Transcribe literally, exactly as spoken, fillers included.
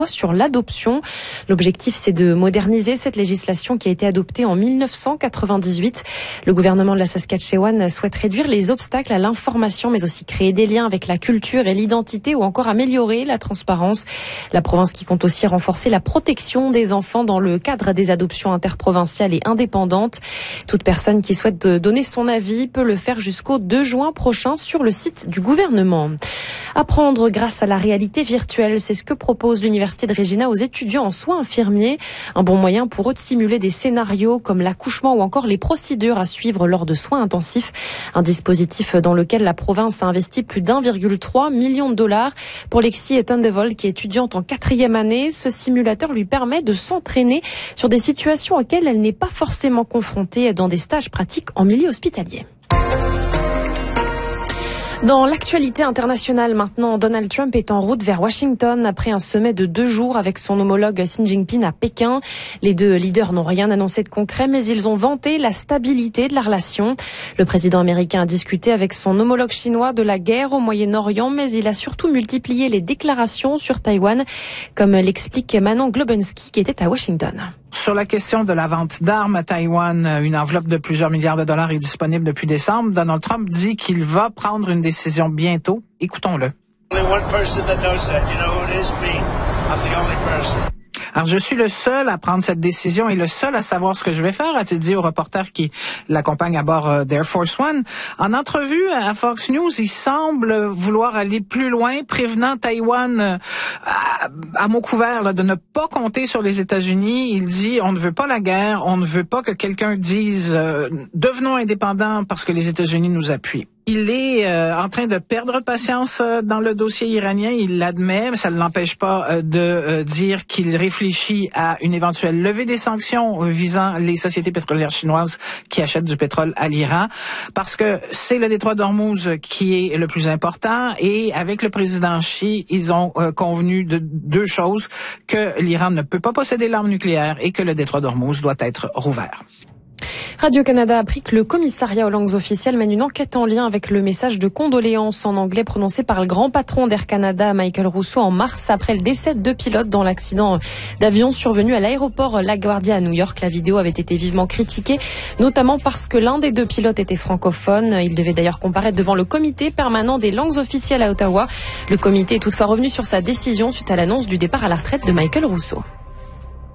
sur l'adoption. L'objectif, c'est de moderniser cette législation qui a été adoptée en mille neuf cent quatre-vingt-dix-huit. Le gouvernement de la Saskatchewan souhaite réduire les obstacles à l'information, mais aussi créer des liens avec la culture et l'identité ou encore améliorer la transparence. La province qui compte aussi renforcer la protection des enfants dans le cadre des adoptions interprovinciales et indépendantes. Toute personne qui souhaite donner son avis peut le faire jusqu'au deux juin prochain sur le site du gouvernement. Apprendre grâce à la réalité virtuelle, c'est ce que propose l'Université de Regina aux étudiants en soins infirmiers. Un bon moyen pour eux de simuler des scénarios comme l'accouchement ou encore les procédures à suivre lors de soins intensifs. Un dispositif dans lequel la province a investi plus d'un virgule trois million de dollars. Pour Lexi Tondevol, qui est étudiante en quatrième année, ce simulateur lui permet de s'entraîner sur des situations auxquelles elle n'est pas forcément confrontée dans des stages pratiques en milieu hospitalier. Dans l'actualité internationale maintenant, Donald Trump est en route vers Washington après un sommet de deux jours avec son homologue Xi Jinping à Pékin. Les deux leaders n'ont rien annoncé de concret, mais ils ont vanté la stabilité de la relation. Le président américain a discuté avec son homologue chinois de la guerre au Moyen-Orient, mais il a surtout multiplié les déclarations sur Taïwan, comme l'explique Manon Globensky qui était à Washington. Sur la question de la vente d'armes à Taïwan, une enveloppe de plusieurs milliards de dollars est disponible depuis décembre. Donald Trump dit qu'il va prendre une décision bientôt. Écoutons-le. Alors, je suis le seul à prendre cette décision et le seul à savoir ce que je vais faire, a-t-il dit au reporter qui l'accompagne à bord euh, d'Air Force One. En entrevue à Fox News, il semble vouloir aller plus loin, prévenant Taïwan euh, à, à mot couvert là, de ne pas compter sur les États-Unis. Il dit, on ne veut pas la guerre, on ne veut pas que quelqu'un dise euh, « devenons indépendants parce que les États-Unis nous appuient ». Il est euh, en train de perdre patience euh, dans le dossier iranien, il l'admet, mais ça ne l'empêche pas euh, de euh, dire qu'il réfléchit à une éventuelle levée des sanctions euh, visant les sociétés pétrolières chinoises qui achètent du pétrole à l'Iran, parce que c'est le détroit d'Ormuz qui est le plus important, et avec le président Xi, ils ont euh, convenu de deux choses, que l'Iran ne peut pas posséder l'arme nucléaire et que le détroit d'Ormuz doit être rouvert. Radio-Canada a appris que le commissariat aux langues officielles mène une enquête en lien avec le message de condoléances en anglais prononcé par le grand patron d'Air Canada, Michael Rousseau, en mars, après le décès de deux pilotes dans l'accident d'avion survenu à l'aéroport LaGuardia à New York. La vidéo avait été vivement critiquée, notamment parce que l'un des deux pilotes était francophone. Il devait d'ailleurs comparaître devant le comité permanent des langues officielles à Ottawa. Le comité est toutefois revenu sur sa décision suite à l'annonce du départ à la retraite de Michael Rousseau.